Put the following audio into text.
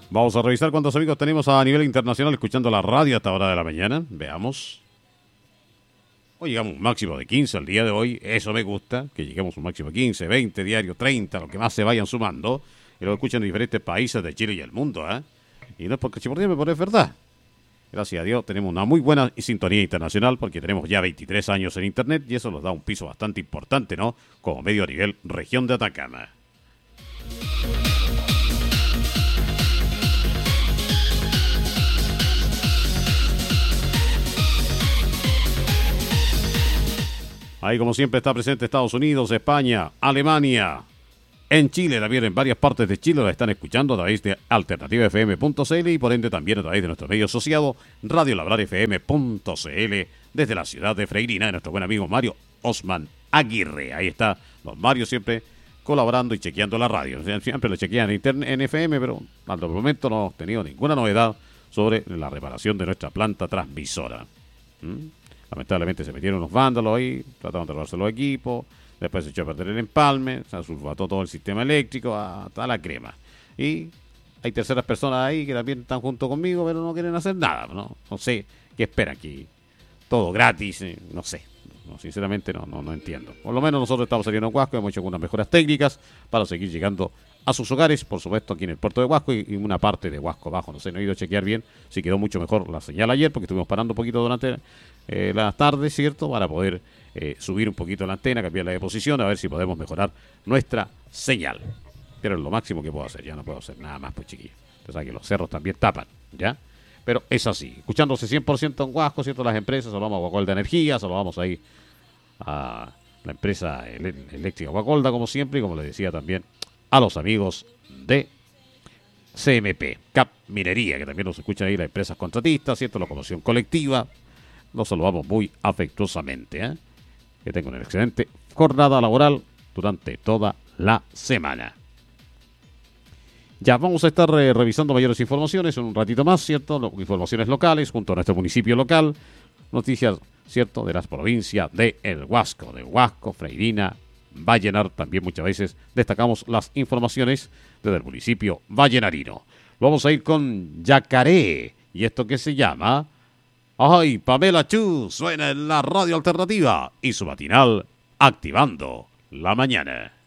Vamos a revisar cuántos amigos tenemos a nivel internacional escuchando la radio a esta hora de la mañana. Veamos. Hoy llegamos a un máximo de 15 el día de hoy. Eso me gusta, que lleguemos a un máximo de 15, 20 diario, 30, lo que más se vayan sumando. Y lo escuchan en diferentes países de Chile y el mundo, ¿eh? Y no es porque chimordiame, pero es verdad. Gracias a Dios tenemos una muy buena sintonía internacional porque tenemos ya 23 años en Internet y eso nos da un piso bastante importante, ¿no? Como medio a nivel región de Atacama. Ahí como siempre está presente Estados Unidos, España, Alemania. En Chile también, en varias partes de Chile la están escuchando a través de alternativafm.cl y por ende también a través de nuestro medio asociado radiolabrarfm.cl desde la ciudad de Freirina de nuestro buen amigo Mario Osman Aguirre. Ahí está don Mario siempre colaborando y chequeando la radio. Siempre lo chequean en FM, pero al momento no hemos tenido ninguna novedad sobre la reparación de nuestra planta transmisora. Lamentablemente se metieron unos vándalos ahí, trataron de robarse los equipos. Después se echó a perder el empalme, se sulfató todo el sistema eléctrico, hasta la crema. Y hay terceras personas ahí que también están junto conmigo, pero no quieren hacer nada, ¿no? No sé qué esperan aquí. Todo gratis, no sé. No, sinceramente no entiendo. Por lo menos nosotros estamos saliendo en Huasco, hemos hecho algunas mejoras técnicas para seguir llegando a sus hogares, por supuesto aquí en el puerto de Huasco y una parte de Huasco abajo. No sé, no he ido a chequear bien si quedó mucho mejor la señal ayer, porque estuvimos parando un poquito durante las tardes, ¿cierto? Para poder subir un poquito la antena, cambiarla de posición, a ver si podemos mejorar nuestra señal. Pero es lo máximo que puedo hacer, ya no puedo hacer nada más, pues chiquillos. Entonces aquí los cerros también tapan, ¿ya? Pero es así, escuchándose 100% en Huasco, ¿cierto? Las empresas, saludamos a Guacolda Energía, saludamos ahí a la empresa eléctrica Guacolda, como siempre, y como le decía también a los amigos de CMP, Cap Minería, que también nos escuchan ahí las empresas contratistas, ¿cierto? Locomoción colectiva, los saludamos muy afectuosamente, ¿eh? Que tengan una excelente jornada laboral durante toda la semana. Ya vamos a estar revisando mayores informaciones en un ratito más, ¿cierto? Informaciones locales junto a nuestro municipio local, noticias, ¿cierto? De las provincias de El Huasco, de Huasco, Freirina, Vallenar. También muchas veces destacamos las informaciones desde el municipio vallenarino. Vamos a ir con Yacaré y esto que se llama ¡Ay, Pamela Chu! Suena en la radio alternativa y su matinal Activando la Mañana.